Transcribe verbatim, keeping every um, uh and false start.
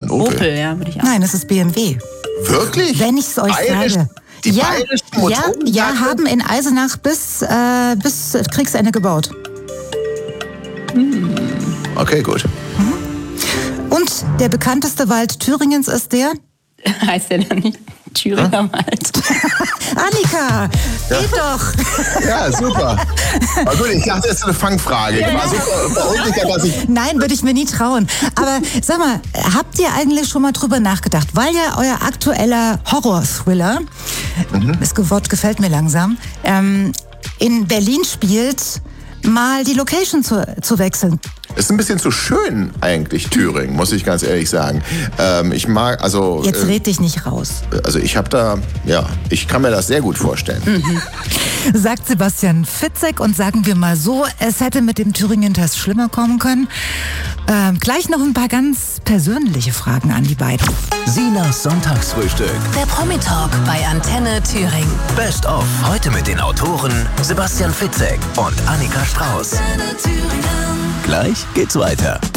Opel. Opel, ja, würde ich auch. Nein, es ist B M W. Wirklich? Wenn ich es euch Bayerisch, sage. Die ja, bayerischen ja, Motoren? ja, haben in Eisenach bis, äh, bis Kriegsende gebaut. Okay, gut. Und der bekannteste Wald Thüringens ist der? Heißt der dann nicht Thüringer Wald? Annika, geht doch. Ja, super. Aber gut, ich dachte, das ist eine Fangfrage. Ich war super verunsichert, dass ich... Nein, würde ich mir nie trauen. Aber sag mal, habt ihr eigentlich schon mal drüber nachgedacht? Weil ja euer aktueller Horror-Thriller, mhm. das Wort gefällt mir langsam, ähm, in Berlin spielt, mal die Location zu, zu wechseln. Ist ein bisschen zu schön eigentlich, Thüringen, muss ich ganz ehrlich sagen. Ähm, ich mag, also... Jetzt äh, red dich nicht raus. Also ich habe da, ja, ich kann mir das sehr gut vorstellen. Mhm. Sagt Sebastian Fitzek und sagen wir mal so, es hätte mit dem Thüringen-Test schlimmer kommen können. Ähm, gleich noch ein paar ganz persönliche Fragen an die beiden. Sinas Sonntagsfrühstück. Der Promi-Talk bei Antenne Thüringen. Best of. Heute mit den Autoren Sebastian Fitzek und Annika Strauß. Gleich geht's weiter.